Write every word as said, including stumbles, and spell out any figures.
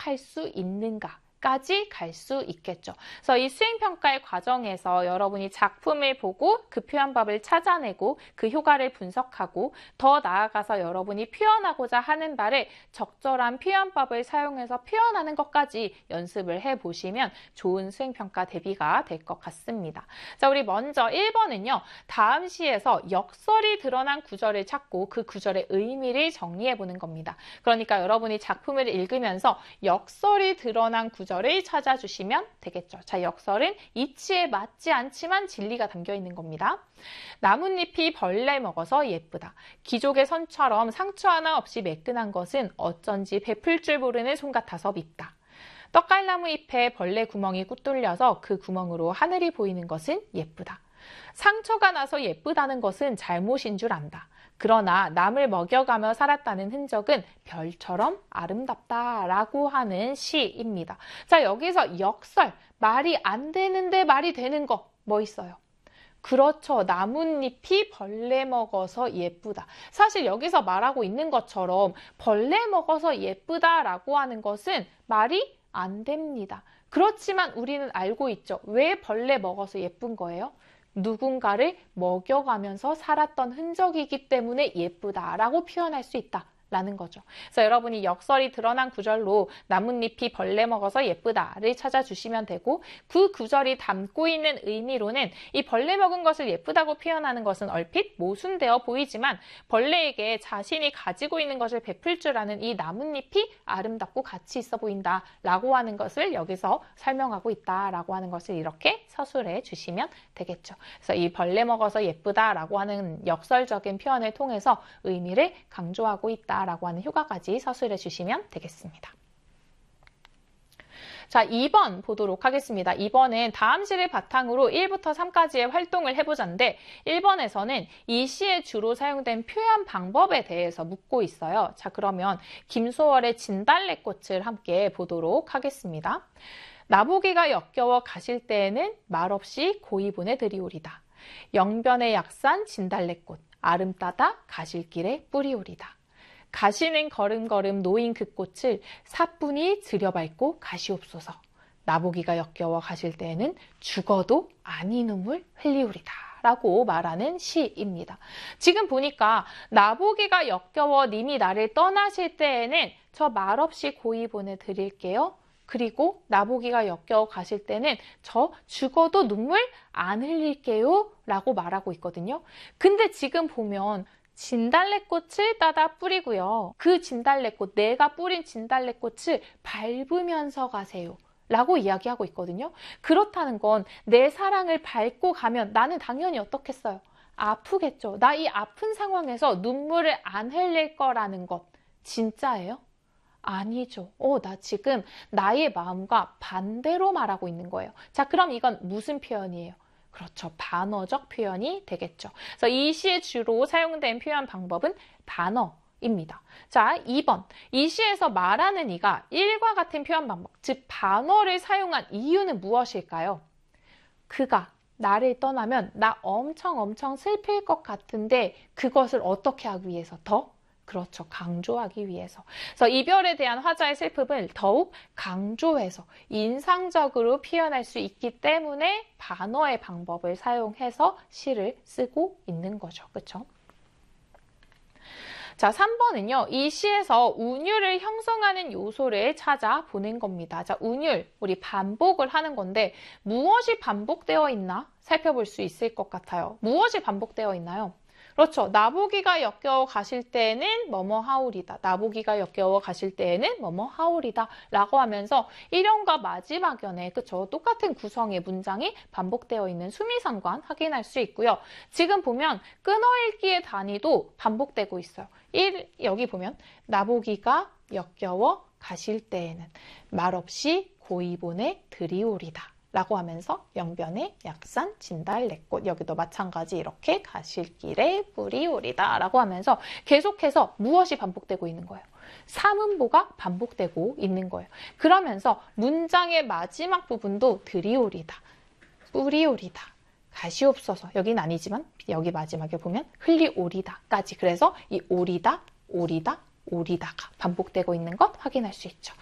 만족할 수 있는가? 까지 갈 수 있겠죠. 그래서 이 수행평가의 과정에서 여러분이 작품을 보고 그 표현법을 찾아내고 그 효과를 분석하고 더 나아가서 여러분이 표현하고자 하는 바를 적절한 표현법을 사용해서 표현하는 것까지 연습을 해보시면 좋은 수행평가 대비가 될 것 같습니다. 자, 우리 먼저 일 번은요. 다음 시에서 역설이 드러난 구절을 찾고 그 구절의 의미를 정리해보는 겁니다. 그러니까 여러분이 작품을 읽으면서 역설이 드러난 구절 을 찾아주시면 되겠죠. 자, 역설은 이치에 맞지 않지만 진리가 담겨 있는 겁니다. 나뭇잎이 벌레 먹어서 예쁘다. 기족의 선처럼 상처 하나 없이 매끈한 것은 어쩐지 베풀 줄 모르는 손 같아서 밉다. 떡갈나무 잎에 벌레 구멍이 뚫려서 그 구멍으로 하늘이 보이는 것은 예쁘다. 상처가 나서 예쁘다는 것은 잘못인 줄 안다. 그러나 남을 먹여가며 살았다는 흔적은 별처럼 아름답다라고 하는 시입니다. 자, 여기서 역설, 말이 안 되는데 말이 되는 거 뭐 있어요? 그렇죠. 나뭇잎이 벌레 먹어서 예쁘다. 사실 여기서 말하고 있는 것처럼 벌레 먹어서 예쁘다라고 하는 것은 말이 안 됩니다. 그렇지만 우리는 알고 있죠. 왜 벌레 먹어서 예쁜 거예요? 누군가를 먹여가면서 살았던 흔적이기 때문에 예쁘다라고 표현할 수 있다라는 거죠. 그래서 여러분이 역설이 드러난 구절로 나뭇잎이 벌레 먹어서 예쁘다를 찾아주시면 되고 그 구절이 담고 있는 의미로는 이 벌레 먹은 것을 예쁘다고 표현하는 것은 얼핏 모순되어 보이지만 벌레에게 자신이 가지고 있는 것을 베풀 줄 아는 이 나뭇잎이 아름답고 가치 있어 보인다라고 하는 것을 여기서 설명하고 있다라고 하는 것을 이렇게 서술해 주시면 되겠죠. 그래서 이 벌레 먹어서 예쁘다라고 하는 역설적인 표현을 통해서 의미를 강조하고 있다라고 하는 효과까지 서술해 주시면 되겠습니다. 자, 이 번 보도록 하겠습니다. 이 번은 다음 시를 바탕으로 일부터 삼까지의 활동을 해보자인데 일 번에서는 이 시에 주로 사용된 표현 방법에 대해서 묻고 있어요. 자, 그러면 김소월의 진달래꽃을 함께 보도록 하겠습니다. 나보기가 역겨워 가실 때에는 말없이 고이 보내드리오리다. 영변의 약산 진달래꽃 아름따다 가실 길에 뿌리오리다. 가시는 걸음걸음 놓인 그 꽃을 사뿐히 들여밟고 가시옵소서. 나보기가 역겨워 가실 때에는 죽어도 아니 눈물 흘리오리다. 라고 말하는 시입니다. 지금 보니까 나보기가 역겨워 님이 나를 떠나실 때에는 저 말없이 고이 보내드릴게요. 그리고 나보기가 역겨워 가실 때는 저 죽어도 눈물 안 흘릴게요 라고 말하고 있거든요. 근데 지금 보면 진달래꽃을 따다 뿌리고요. 그 진달래꽃, 내가 뿌린 진달래꽃을 밟으면서 가세요 라고 이야기하고 있거든요. 그렇다는 건 내 사랑을 밟고 가면 나는 당연히 어떻겠어요? 아프겠죠. 나 이 아픈 상황에서 눈물을 안 흘릴 거라는 것 진짜예요? 아니죠. 어, 나 지금 나의 마음과 반대로 말하고 있는 거예요. 자, 그럼 이건 무슨 표현이에요? 그렇죠. 반어적 표현이 되겠죠. 그래서 이 시에 주로 사용된 표현 방법은 반어입니다. 자, 이 번. 이 시에서 말하는 이가 일과 같은 표현 방법, 즉 반어를 사용한 이유는 무엇일까요? 그가 나를 떠나면 나 엄청 엄청 슬플 것 같은데 그것을 어떻게 하기 위해서 더? 그렇죠. 강조하기 위해서. 그래서 이별에 대한 화자의 슬픔을 더욱 강조해서 인상적으로 표현할 수 있기 때문에 반어의 방법을 사용해서 시를 쓰고 있는 거죠. 그렇죠? 자, 삼 번은요. 이 시에서 운율을 형성하는 요소를 찾아보는 겁니다. 자, 운율, 우리 반복을 하는 건데 무엇이 반복되어 있나 살펴볼 수 있을 것 같아요. 무엇이 반복되어 있나요? 그렇죠. 나보기가 역겨워 가실 때에는 뭐뭐 하오리다. 나보기가 역겨워 가실 때에는 뭐뭐 하오리다. 라고 하면서 일 연과 마지막 연에 그쵸 똑같은 구성의 문장이 반복되어 있는 수미상관 확인할 수 있고요. 지금 보면 끊어읽기의 단위도 반복되고 있어요. 일, 여기 보면 나보기가 역겨워 가실 때에는 말없이 고이 보내 드리오리다. 라고 하면서 영변의 약산 진달래꽃 여기도 마찬가지 이렇게 가실 길에 뿌리오리다 라고 하면서 계속해서 무엇이 반복되고 있는 거예요? 사문보가 반복되고 있는 거예요. 그러면서 문장의 마지막 부분도 드리오리다, 뿌리오리다, 가시옵소서 여기는 아니지만 여기 마지막에 보면 흘리오리다까지 그래서 이 오리다, 오리다, 오리다가 반복되고 있는 것 확인할 수 있죠.